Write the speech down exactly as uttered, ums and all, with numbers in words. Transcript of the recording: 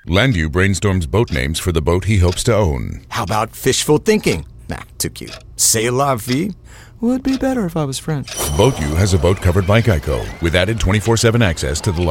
Landu brainstorms boat names for the boat he hopes to own. How about fishful thinking? Nah, too cute. C'est la vie? Would be better if I was French. BoatU has a boat covered by Geico with added twenty-four seven access to the